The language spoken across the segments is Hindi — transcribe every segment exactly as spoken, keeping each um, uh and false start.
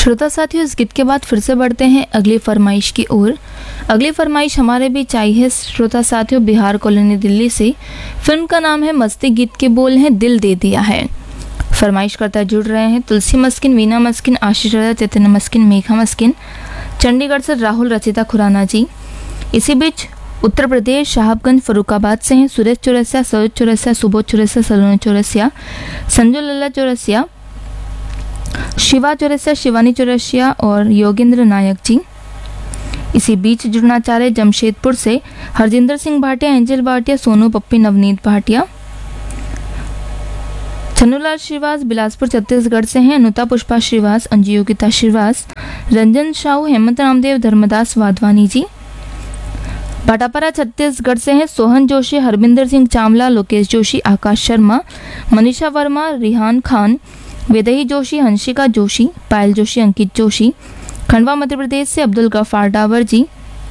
श्रोता साथियों, इस गीत के बाद फिर से बढ़ते हैं अगली फरमाइश की ओर। अगली फरमाइश हमारे बीच आई है श्रोता साथियों बिहार कॉलोनी दिल्ली से। फिल्म का नाम है मस्ती, गीत के बोल हैं दिल दे दिया है। फरमाइश करता जुड़ रहे हैं तुलसी मस्किन, वीना मस्किन, आशीष राजा, चैतन्य मस्किन, मेघा मस्किन, चंडीगढ़ से राहुल, रचिता खुराना जी। इसी बीच उत्तर प्रदेश शाहबगंज फरुखाबाद से हैं सुरेश चौरसिया, सरोज चौरसिया, सुबोध चौरसिया, सलोनी चौरसिया, संजू लल्ला चौरसिया, शिवा चौरसिया, शिवानी चौरसिया और योगेंद्र नायक जी। इसी बीच जुड़ना चाह रहे जमशेदपुर से हरजिंदर सिंह भाटिया, एंजल भाटिया, सोनू पप्पी, नवनीत भाटिया। छन्नूलाल श्रीवास बिलासपुर छत्तीसगढ़ से हैं अनुता पुष्पा श्रीवास, अंजू योगिता श्रीवास, रंजन साहू, हेमंत रामदेव, धर्मदास वाधवानी जी। भाटापारा छत्तीसगढ़ से हैं सोहन जोशी, हरबिंदर सिंह चावला, लोकेश जोशी, आकाश शर्मा, मनीषा वर्मा, रिहान खान, वेदही जोशी, हंसिका जोशी, पायल जोशी, अंकित जोशी। खंडवा मध्य प्रदेश से अब्दुल गफ्फार डावर जी।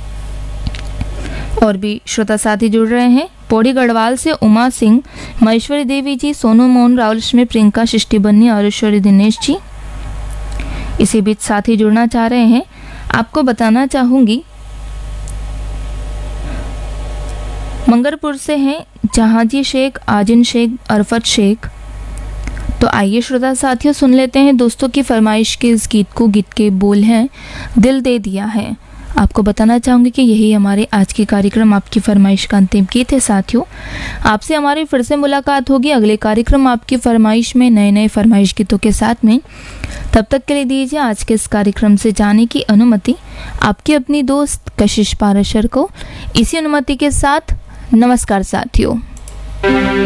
और भी श्रोता साथी जुड़ रहे हैं पौड़ी गढ़वाल से उमा सिंह, महेश्वरी देवी जी, सोनू मोहन, राहुल लक्ष्मी, प्रियंका, सृष्टि बन्नी और ईश्वरी दिनेश जी। इसी बीच साथी जुड़ना चाह रहे हैं, आपको बताना चाहूंगी मंगरपुर से हैं जहांजी शेख, आजिन शेख, अरफत शेख। तो आइए श्रोता साथियों सुन लेते हैं दोस्तों की फरमाइश के इस गीत को। गीत के बोल हैं दिल दे दिया है। आपको बताना चाहूँगी कि यही हमारे आज के कार्यक्रम आपकी फरमाइश का अंतिम गीत है। साथियों, आपसे हमारी फिर से मुलाकात होगी अगले कार्यक्रम आपकी फरमाइश में नए नए फरमाइश गीतों के साथ में। तब तक के लिए दीजिए आज के इस कार्यक्रम से जाने की अनुमति आपकी अपनी दोस्त कशिश पाराशर को। इसी अनुमति के साथ नमस्कार साथियों।